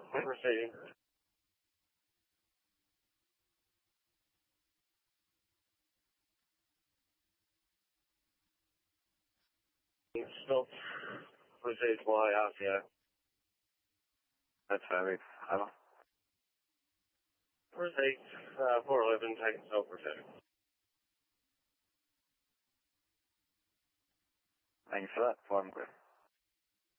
Proceeding. Stop. Proceed by RTO. That's fine. Hello. Proceed. 411, take stop, proceed. Thanks for that. Form clear.